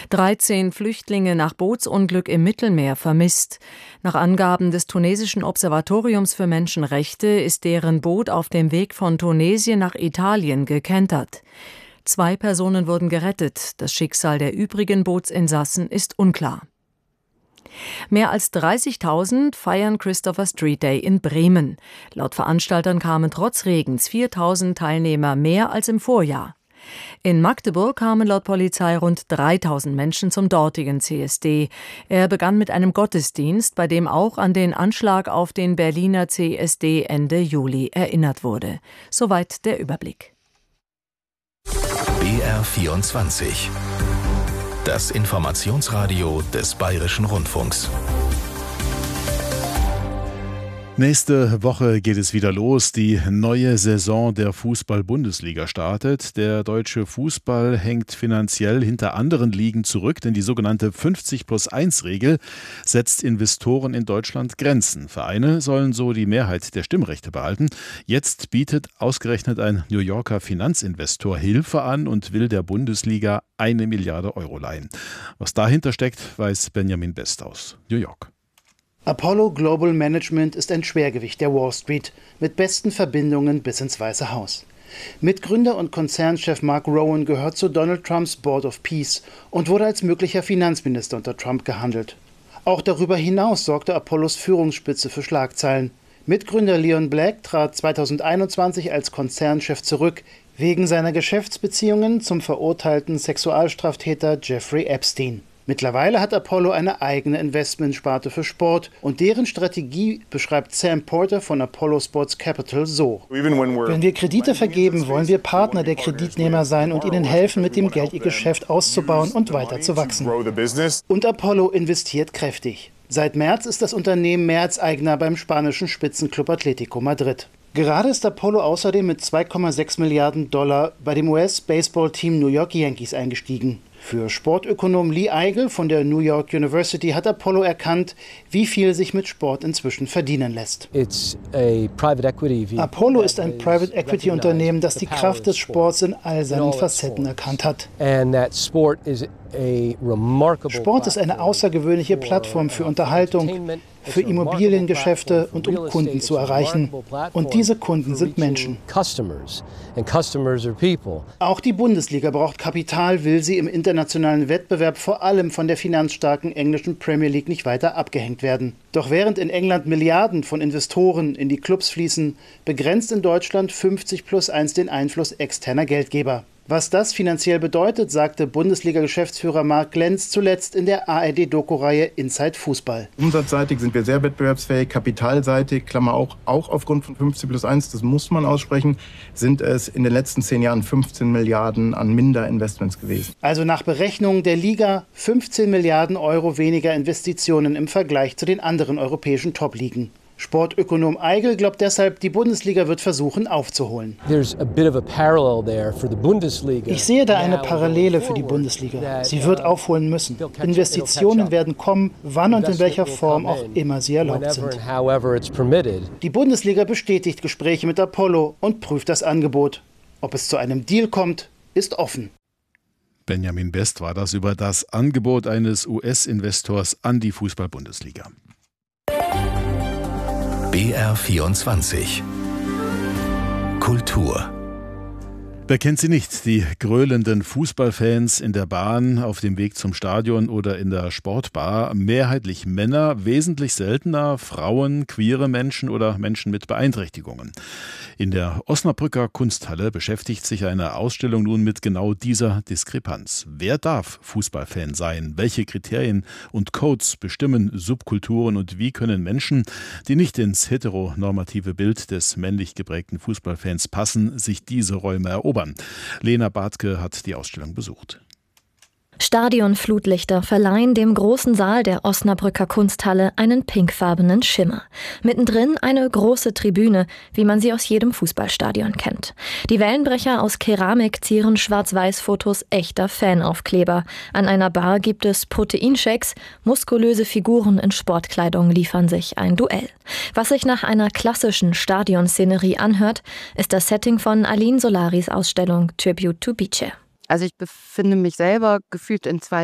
13 Flüchtlinge nach Bootsunglück im Mittelmeer vermisst. Nach Angaben des tunesischen Observatoriums für Menschenrechte ist deren Boot auf dem Weg von Tunesien nach Italien gekentert. 2 Personen wurden gerettet. Das Schicksal der übrigen Bootsinsassen ist unklar. Mehr als 30.000 feiern Christopher Street Day in Bremen. Laut Veranstaltern kamen trotz Regens 4.000 Teilnehmer mehr als im Vorjahr. In Magdeburg kamen laut Polizei rund 3.000 Menschen zum dortigen CSD. Er begann mit einem Gottesdienst, bei dem auch an den Anschlag auf den Berliner CSD Ende Juli erinnert wurde. Soweit der Überblick. BR24. Das Informationsradio des Bayerischen Rundfunks. Nächste Woche geht es wieder los. Die neue Saison der Fußball-Bundesliga startet. Der deutsche Fußball hängt finanziell hinter anderen Ligen zurück, denn die sogenannte 50+1-Regel setzt Investoren in Deutschland Grenzen. Vereine sollen so die Mehrheit der Stimmrechte behalten. Jetzt bietet ausgerechnet ein New Yorker Finanzinvestor Hilfe an und will der Bundesliga 1 Milliarde Euro leihen. Was dahinter steckt, weiß Benjamin Best aus New York. Apollo Global Management ist ein Schwergewicht der Wall Street mit besten Verbindungen bis ins Weiße Haus. Mitgründer und Konzernchef Mark Rowan gehört zu Donald Trumps Board of Peace und wurde als möglicher Finanzminister unter Trump gehandelt. Auch darüber hinaus sorgte Apollos Führungsspitze für Schlagzeilen. Mitgründer Leon Black trat 2021 als Konzernchef zurück, wegen seiner Geschäftsbeziehungen zum verurteilten Sexualstraftäter Jeffrey Epstein. Mittlerweile hat Apollo eine eigene Investmentsparte für Sport und deren Strategie beschreibt Sam Porter von Apollo Sports Capital so. Wenn wir Kredite vergeben, wollen wir Partner der Kreditnehmer sein und ihnen helfen, mit dem Geld ihr Geschäft auszubauen und weiter zu wachsen. Und Apollo investiert kräftig. Seit März ist das Unternehmen Mehrheitseigner beim spanischen Spitzenclub Atlético Madrid. Gerade ist Apollo außerdem mit 2,6 Milliarden $ bei dem US-Baseball-Team New York Yankees eingestiegen. Für Sportökonom Lee Eigel von der New York University hat Apollo erkannt, wie viel sich mit Sport inzwischen verdienen lässt. Apollo ist ein Private Equity Unternehmen, das die Kraft des Sports in all seinen Facetten erkannt hat. Sport ist eine außergewöhnliche Plattform für Unterhaltung, für Immobiliengeschäfte und um Kunden zu erreichen. Und diese Kunden sind Menschen. Auch die Bundesliga braucht Kapital, will sie im internationalen Wettbewerb vor allem von der finanzstarken englischen Premier League nicht weiter abgehängt werden. Doch während in England Milliarden von Investoren in die Clubs fließen, begrenzt in Deutschland 50+1 den Einfluss externer Geldgeber. Was das finanziell bedeutet, sagte Bundesliga-Geschäftsführer Marc Lenz zuletzt in der ARD-Doku-Reihe Inside Fußball. Umsatzseitig sind wir sehr wettbewerbsfähig, kapitalseitig, Klammer auch aufgrund von 50+1, das muss man aussprechen, sind es in den letzten 10 Jahren 15 Milliarden an Minderinvestments gewesen. Also nach Berechnungen der Liga 15 Milliarden Euro weniger Investitionen im Vergleich zu den anderen europäischen Top-Ligen. Sportökonom Eigel glaubt deshalb, die Bundesliga wird versuchen aufzuholen. Ich sehe da eine Parallele für die Bundesliga. Sie wird aufholen müssen. Investitionen werden kommen, wann und in welcher Form auch immer sie erlaubt sind. Die Bundesliga bestätigt Gespräche mit Apollo und prüft das Angebot. Ob es zu einem Deal kommt, ist offen. Benjamin Best war das über das Angebot eines US-Investors an die Fußball-Bundesliga. BR24 Kultur. Wer kennt sie nicht? Die gröhlenden Fußballfans in der Bahn, auf dem Weg zum Stadion oder in der Sportbar. Mehrheitlich Männer, wesentlich seltener Frauen, queere Menschen oder Menschen mit Beeinträchtigungen. In der Osnabrücker Kunsthalle beschäftigt sich eine Ausstellung nun mit genau dieser Diskrepanz. Wer darf Fußballfan sein? Welche Kriterien und Codes bestimmen Subkulturen und wie können Menschen, die nicht ins heteronormative Bild des männlich geprägten Fußballfans passen, sich diese Räume erobern? Lena Bartke hat die Ausstellung besucht. Stadionflutlichter verleihen dem großen Saal der Osnabrücker Kunsthalle einen pinkfarbenen Schimmer. Mittendrin eine große Tribüne, wie man sie aus jedem Fußballstadion kennt. Die Wellenbrecher aus Keramik zieren Schwarz-Weiß-Fotos echter Fanaufkleber. An einer Bar gibt es Proteinshakes, muskulöse Figuren in Sportkleidung liefern sich ein Duell. Was sich nach einer klassischen Stadionszenerie anhört, ist das Setting von Aline Solaris Ausstellung Tribute to Biche. Also ich befinde mich selber gefühlt in 2